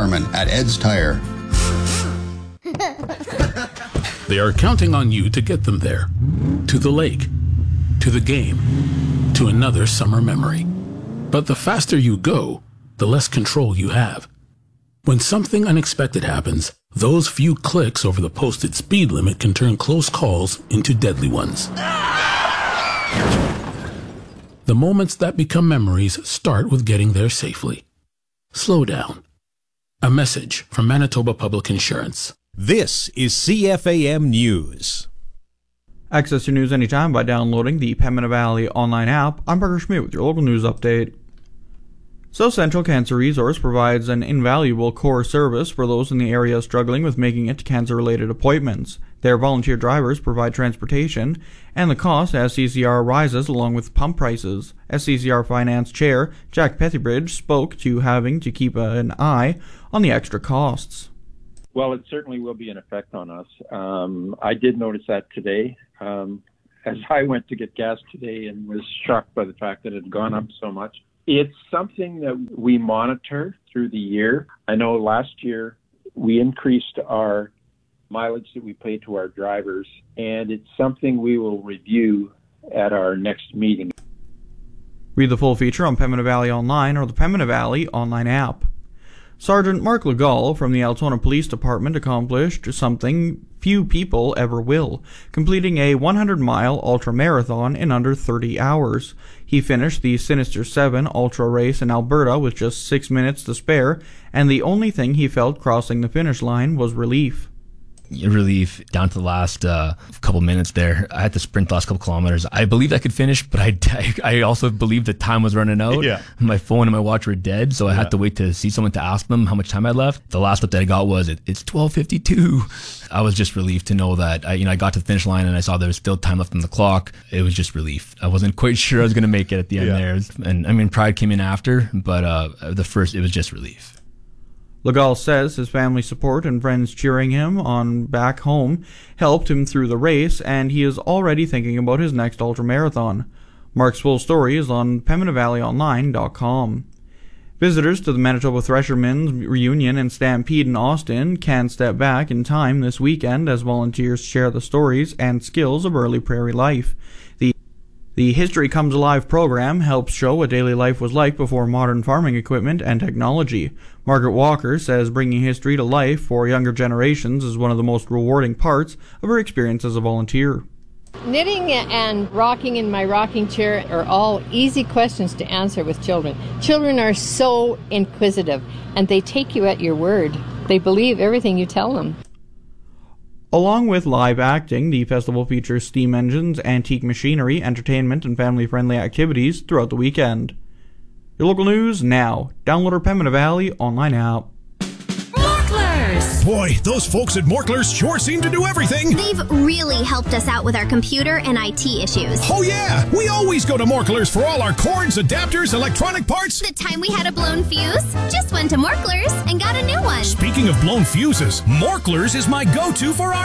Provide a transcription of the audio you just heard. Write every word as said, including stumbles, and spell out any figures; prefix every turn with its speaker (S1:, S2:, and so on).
S1: Harmon at Ed's Tire.
S2: They are counting on you to get them there. To the lake, to the game, to another summer memory. But the faster you go, the less control you have. When something unexpected happens, those few clicks over the posted speed limit can turn close calls into deadly ones. The moments that become memories start with getting there safely. Slow down. A message from Manitoba Public Insurance.
S3: This is C F A M News.
S4: Access your news anytime by downloading the Pembina Valley online app. I'm Parker Schmidt with your local news update. South Central Cancer Resource provides an invaluable core service for those in the area struggling with making it to cancer-related appointments. Their volunteer drivers provide transportation, and the cost as C C R rises along with pump prices. S C C R Finance Chair Jack Pethybridge spoke to having to keep an eye on the extra costs.
S5: Well, it certainly will be an effect on us. Um, I did notice that today. Um, as I went to get gas today and was shocked by the fact that it had gone up so much. It's something that we monitor through the year. I know last year we increased our mileage that we pay to our drivers, and it's something we will review at our next meeting.
S4: Read the full feature on Pembina Valley Online or the Pembina Valley online app. Sergeant Mark Legal from the Altona Police Department accomplished something few people ever will, completing a one hundred mile ultra-marathon in under thirty hours. He finished the Sinister seven ultra race in Alberta with just six minutes to spare, and the only thing he felt crossing the finish line was relief.
S6: Relief down to the last uh, couple minutes there. I had to sprint the last couple kilometers. I believed I could finish, but I, I also believed the time was running out.
S7: Yeah.
S6: My phone and my watch were dead, so I
S7: yeah.
S6: had to wait to see someone to ask them how much time I had left. The last update I got was it, it's twelve fifty-two. I was just relieved to know that I, you know, I got to the finish line and I saw there was still time left on the clock. It was just relief. I wasn't quite sure I was going to make it at the end yeah. there. And I mean, pride came in after, but uh, the first, it was just relief.
S4: Legal says his family support and friends cheering him on back home helped him through the race, and he is already thinking about his next ultramarathon. Mark's full story is on Pembina Valley Online dot com. Visitors to the Manitoba Threshermen's Reunion and Stampede in Austin can step back in time this weekend as volunteers share the stories and skills of early prairie life. The The History Comes Alive program helps show what daily life was like before modern farming equipment and technology. Margaret Walker says bringing history to life for younger generations is one of the most rewarding parts of her experience as a volunteer.
S8: Knitting and rocking in my rocking chair are all easy questions to answer with children. Children are so inquisitive, and they take you at your word. They believe everything you tell them.
S4: Along with live acting, the festival features steam engines, antique machinery, entertainment, and family-friendly activities throughout the weekend. Your local news now. Download our Pembina Valley online app.
S9: Morklers!
S10: Boy, those folks at Morklers sure seem to do everything.
S9: They've really helped us out with our computer and I T issues.
S10: Oh yeah, we always go to Morklers for all our cords, adapters, electronic parts.
S9: The time we had a blown fuse, just went to Morklers and got a new one.
S10: Speaking of blown fuses, Morklers is my go-to for our